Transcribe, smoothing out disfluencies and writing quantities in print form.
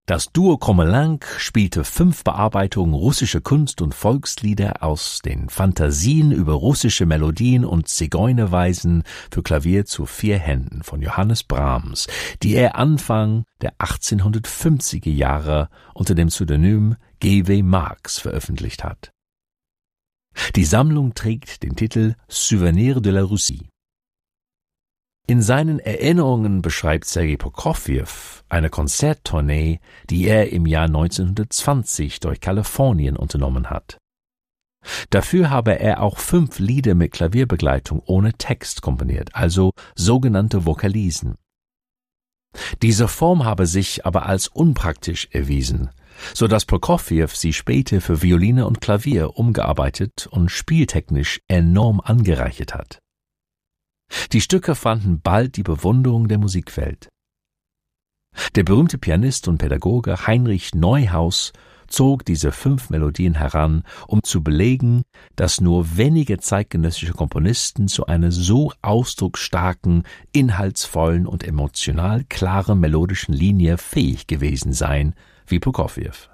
Das Duo Crommelin spielte 5 Bearbeitungen russischer Kunst- und Volkslieder aus den Fantasien über russische Melodien und Zigeunerweisen für Klavier zu 4 Händen von Johannes Brahms, die er Anfang der 1850er Jahre unter dem Pseudonym G.W. Marx veröffentlicht hat. Die Sammlung trägt den Titel Souvenirs de la Russie. In seinen Erinnerungen beschreibt Sergei Prokofjew eine Konzerttournee, die er im Jahr 1920 durch Kalifornien unternommen hat. Dafür habe er auch 5 Lieder mit Klavierbegleitung ohne Text komponiert, also sogenannte Vokalisen. Diese Form habe sich aber als unpraktisch erwiesen, so dass Prokofjew sie später für Violine und Klavier umgearbeitet und spieltechnisch enorm angereichert hat. Die Stücke fanden bald die Bewunderung der Musikwelt. Der berühmte Pianist und Pädagoge Heinrich Neuhaus zog diese 5 Melodien heran, um zu belegen, dass nur wenige zeitgenössische Komponisten zu einer so ausdrucksstarken, inhaltsvollen und emotional klaren melodischen Linie fähig gewesen seien wie Prokofjew.